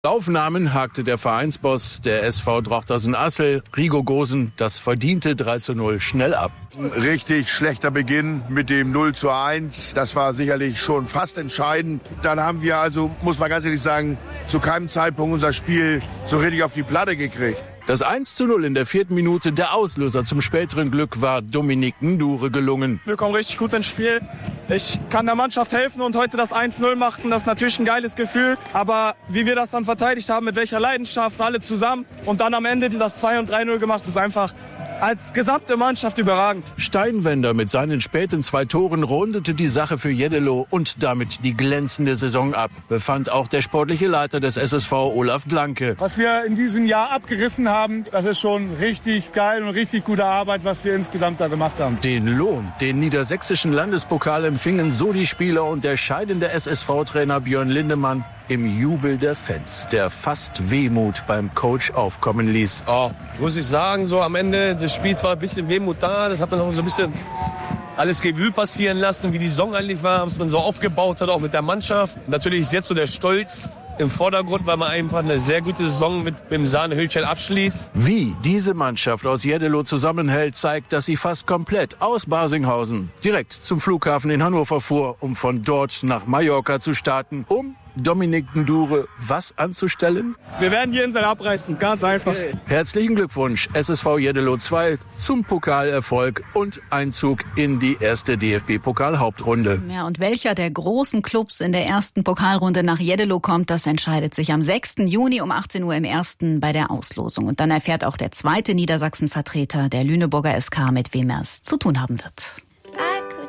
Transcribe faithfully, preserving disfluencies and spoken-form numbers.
Aufnahmen hakte der Vereinsboss der S V Drochtersen-Assel, Rigo Gosen, das verdiente drei zu null schnell ab. Richtig schlechter Beginn mit dem null zu eins. Das war sicherlich schon fast entscheidend. Dann haben wir also, muss man ganz ehrlich sagen, zu keinem Zeitpunkt unser Spiel so richtig auf die Platte gekriegt. Das eins zu null in der vierten Minute, der Auslöser zum späteren Glück, war Dominik Ndure gelungen. Wir kommen richtig gut ins Spiel. Ich kann der Mannschaft helfen und heute das eins null machen. Das ist natürlich ein geiles Gefühl. Aber wie wir das dann verteidigt haben, mit welcher Leidenschaft, alle zusammen und dann am Ende das zwei und drei null gemacht, ist einfach als gesamte Mannschaft überragend. Steinwender mit seinen späten zwei Toren rundete die Sache für Jeddelo und damit die glänzende Saison ab, befand auch der sportliche Leiter des S S V, Olaf Dlanke. Was wir in diesem Jahr abgerissen haben, das ist schon richtig geil und richtig gute Arbeit, was wir insgesamt da gemacht haben. Den Lohn, den niedersächsischen Landespokal empfingen so die Spieler und der scheidende S S V-Trainer Björn Lindemann im Jubel der Fans, der fast Wehmut beim Coach aufkommen ließ. Oh, muss ich sagen, so am Ende des Spiels war ein bisschen Wehmut da. Das hat man auch so ein bisschen alles Revue passieren lassen, wie die Saison eigentlich war, was man so aufgebaut hat, auch mit der Mannschaft. Natürlich ist jetzt so der Stolz im Vordergrund, weil man einfach eine sehr gute Saison mit, mit dem Sahnehütchen abschließt. Wie diese Mannschaft aus Jeddelo zusammenhält, zeigt, dass sie fast komplett aus Barsinghausen direkt zum Flughafen in Hannover fuhr, um von dort nach Mallorca zu starten, um Dominik Ndure was anzustellen? Wir werden die Insel abreißen, ganz einfach. Okay. Herzlichen Glückwunsch, S S V Jeddelo zwei, zum Pokalerfolg und Einzug in die erste D F B-Pokal-Hauptrunde. Ja, und welcher der großen Clubs in der ersten Pokalrunde nach Jeddelo kommt, das entscheidet sich am sechsten Juni um achtzehn Uhr im ersten bei der Auslosung. Und dann erfährt auch der zweite Niedersachsen-Vertreter, der Lüneburger S K, mit wem er es zu tun haben wird.